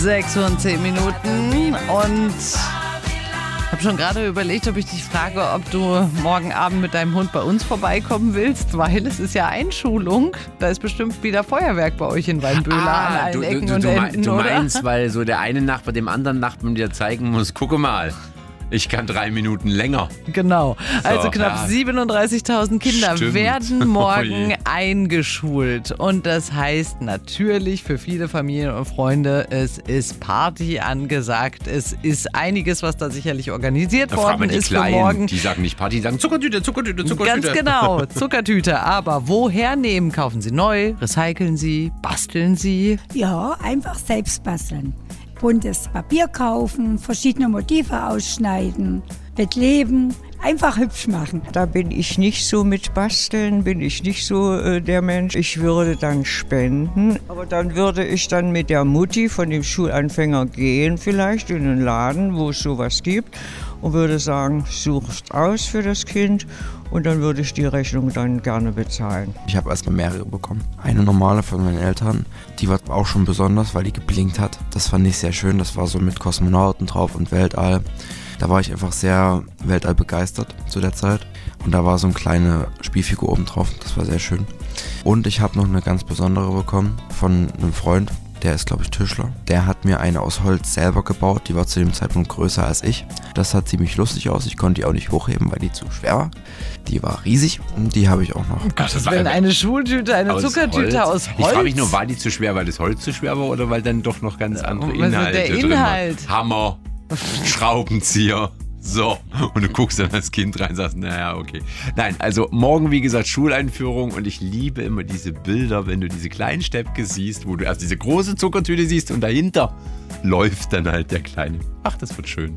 6:10 und habe schon gerade überlegt, ob ich dich frage, ob du morgen Abend mit deinem Hund bei uns vorbeikommen willst, weil es ist ja Einschulung. Da ist bestimmt wieder Feuerwerk bei euch in Weinböhler an allen Ecken und Enden, du oder? meinst, weil so der eine Nachbar dem anderen Nachbarn dir zeigen muss, gucke mal, ich kann 3 Minuten länger. Genau. Also So, knapp ja. 37.000 Kinder Stimmt. werden Oh morgen je. eingeschult. Und das heißt natürlich für viele Familien und Freunde, es ist Party angesagt. Es ist einiges, was da sicherlich organisiert Da fragt worden man die ist für Kleinen, morgen. die sagen nicht Party, die sagen Zuckertüte, Zuckertüte, Zuckertüte. Ganz genau, Zuckertüte. Aber woher nehmen? Kaufen Sie neu, recyceln Sie, basteln Sie? Ja, einfach selbst basteln. Buntes Papier kaufen, verschiedene Motive ausschneiden, bekleben, einfach hübsch machen. Da bin ich nicht so mit Basteln, bin ich nicht so der Mensch. Ich würde dann spenden, aber dann würde ich dann mit der Mutti von dem Schulanfänger gehen, vielleicht in einen Laden, wo es sowas gibt, und würde sagen, suchst aus für das Kind, und dann würde ich die Rechnung dann gerne bezahlen. Ich habe erstmal mehrere bekommen. Eine normale von meinen Eltern, die war auch schon besonders, weil die geblinkt hat. Das fand ich sehr schön, das war so mit Kosmonauten drauf und Weltall. Da war ich einfach sehr Weltall begeistert zu der Zeit. Und da war so eine kleine Spielfigur oben drauf, das war sehr schön. Und ich habe noch eine ganz besondere bekommen von einem Freund, der ist, glaube ich, Tischler. Der hat mir eine aus Holz selber gebaut, die war zu dem Zeitpunkt größer als ich. Das sah ziemlich lustig aus, ich konnte die auch nicht hochheben, weil die zu schwer war. Die war riesig und die habe ich auch noch. Das wäre eine Schultüte, eine Zuckertüte aus Holz. Ich frage mich nur, war die zu schwer, weil das Holz zu schwer war oder weil dann doch noch ganz andere was ist Inhalte der drin Inhalt? waren? Hammer, Schraubenzieher. So, und du guckst dann als Kind rein und sagst, naja, okay. Nein, also morgen, wie gesagt, Schuleinführung, und ich liebe immer diese Bilder, wenn du diese kleinen Steppke siehst, wo du erst diese große Zuckertüte siehst und dahinter läuft dann halt der Kleine. Ach, das wird schön.